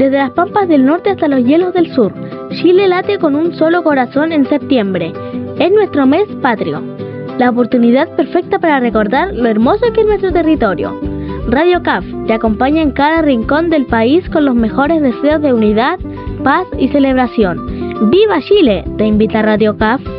Desde las pampas del norte hasta los hielos del sur, Chile late con un solo corazón en septiembre. Es nuestro mes patrio, la oportunidad perfecta para recordar lo hermoso que es nuestro territorio. Radio CAF te acompaña en cada rincón del país con los mejores deseos de unidad, paz y celebración. ¡Viva Chile!, te invita Radio CAF.